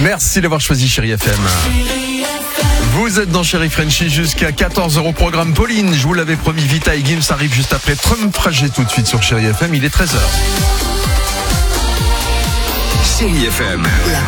Merci d'avoir choisi Chérie FM. Vous êtes dans Chérie Frenchie jusqu'à 14h au programme. Pauline, je vous l'avais promis, Vita et Gims arrive juste après Trump Trajet tout de suite sur Chérie FM. Il est 13h. Chérie FM.